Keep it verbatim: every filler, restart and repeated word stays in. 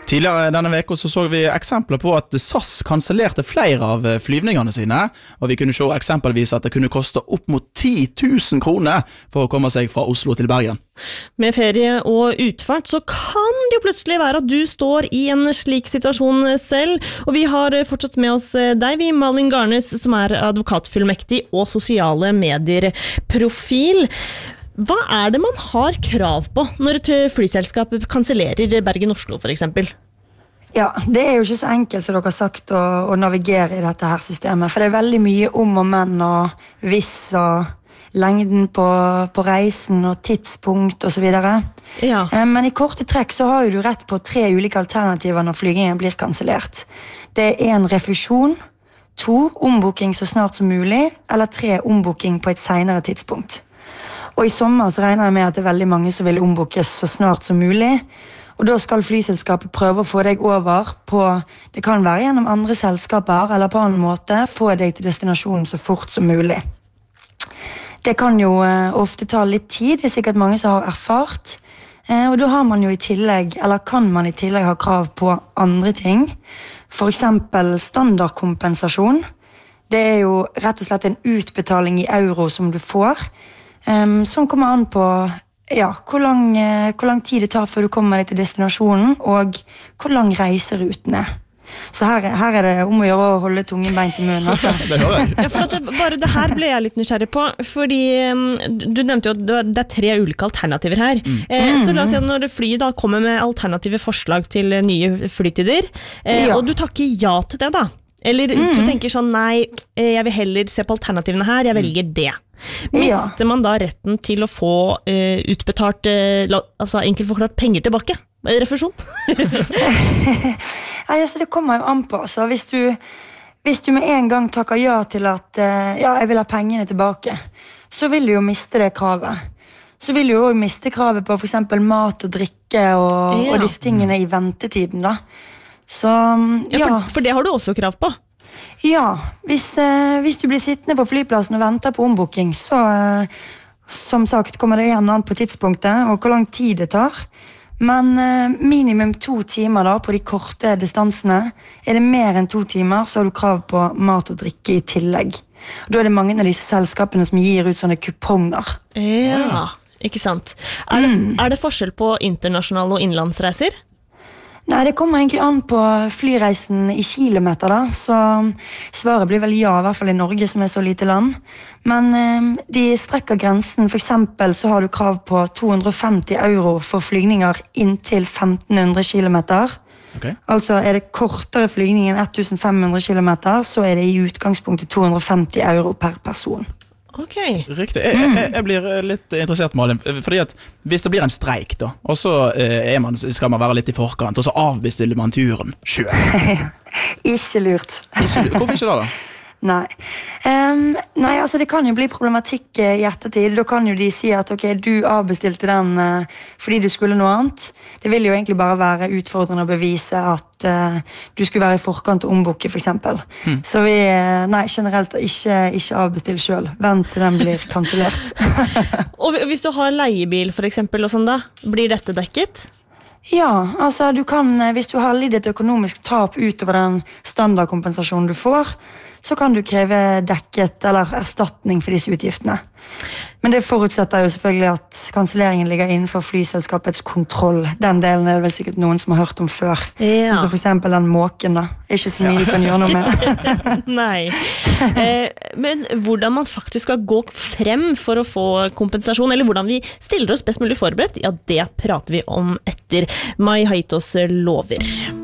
Tidligere denne veka så, så vi eksempler på at SAS kansellerte flere av flyvningene sine, og vi kunne se eksempelvis at det kunne koste opp mot ti tusen kroner for å komme seg fra Oslo til Bergen. Med ferie og utfart så kan det jo plutselig være at du står i en slik situasjon selv, og vi har fortsatt med oss deg, vi Malin Garnes, som er advokatfullmektig og sosiale medier-profil. Hva er det man har krav på når et flyselskap kansellerer Bergen-Oslo for eksempel? Ja, det er jo ikke så enkelt som dere har sagt å, å navigere i dette her systemet, for det er veldig mye om og men og hvis og lengden på, på reisen og tidspunkt og så videre. Ja. Men i korte trekk så har jo du rett på tre ulike alternativer når flygingen blir kansellert. Det er en refusjon, to ombooking så snart som mulig, eller tre ombooking på et senere tidspunkt. Og i sommer så regner jeg med at det er veldig mange som vil ombookes så snart som mulig, og da skal flyselskapet prøve å få deg over på, det kan være gjennom andre selskaper, eller på annen måte, få deg til destinasjonen så fort som mulig. Det kan jo eh, ofte ta litt tid, det er sikkert mange som har erfart, eh, og da har man jo i tillegg, eller kan man i tillegg ha krav på andre ting, for eksempel standardkompensasjon. Det er jo rett og slett en utbetaling i euro som du får, Um, som kommer an på ja, hvor, lang, uh, hvor lang tid det tar før du kommer deg til destinasjonen, og hvor lang reiseruten er. Så her, her er det om å gjøre å holde tungen beint i munnen. Altså. Ja, for at det, bare det her ble jeg litt nysgjerrig på, fordi um, du nevnte jo at det er tre ulike alternativer her. Mm. Eh, så la oss si at når flyet da kommer med alternative forslag til nye flytider, eh, ja. og du takker ja til det da, eller mm. du tenker sånn, nei, jeg vil heller se på alternativene her, jeg velger det. Mister ja. man da retten til å få uh, utbetalt, uh, altså enkelt forklart, penger tilbake? Refusjon? Nei, altså det kommer jo an på. Så hvis du, hvis du med en gang takker ja til at uh, ja, jeg vil ha pengene tilbake, så vil du jo miste det kravet. Så vil du jo miste kravet på for eksempel mat og drikke og, ja. og disse tingene i ventetiden da. Så, ja. Ja, for, for det har du også krav på? Ja, hvis, eh, hvis du blir sittende på flyplassen og venter på ombooking, så eh, som sagt kommer det igjen an på tidspunktet og hvor lang tid det tar. Men eh, minimum to timer da på de korte distansene. Er det mer enn to timer, så har du krav på mat og drikke i tillegg. Og da er det mange av disse selskapene som gir ut sånne kuponger. Ja, ikke sant. Er det, er det forskjell på internasjonale og innenlandsreiser? Nei, det kommer egentlig an på flyreisen i kilometer da, så svaret blir vel ja, i hvert fall i Norge som er så lite land. Men eh, de strekker grensen, for eksempel så har du krav på to hundre og femti euro for flygninger inntil femten hundre kilometer. Okay. Altså er det kortere flygning enn femten hundre kilometer, så er det i utgangspunktet to hundre og femti euro per person. Ok. Riktig. Jeg, jeg, jeg blir litt interessert, Malin, fordi at hvis det blir en streik da, og så er man, skal man være litt i forkant, og så avbestiller man turen selv. Ikke lurt. Ikke lurt. Hvorfor ikke da da? Nei. Um, nei, altså det kan jo bli problematikk i ettertid. Da kan jo de si at ok, du avbestilte den uh, fordi du skulle noe annet. Det vil jo egentlig bare være utfordrende å bevise at uh, du skulle være i forkant og ombooke for eksempel. Hmm. Så vi, uh, nei, generelt ikke, ikke avbestill selv. Vent til den blir kansellert. Og hvis du har leiebil for eksempel og sånn da, blir dette dekket? Ja, altså du kan, hvis du har lidd et økonomisk tap utover den standardkompensasjonen du får, så kan du kreve dekket eller erstatning for disse utgiftene. Men det forutsetter jo selvfølgelig at kanselleringen ligger innenfor flyselskapets kontroll. Den delen er det vel sikkert noen som har hørt om før. Ja. Sånn som for eksempel den måken da. Ikke så mye ja. de kan gjøre noe med. Nei. Eh, men hvordan man faktisk skal gå frem for å få kompensasjon, eller hvordan vi stiller oss best mulig forberedt, ja, det prater vi om etter Mai Haitos lover.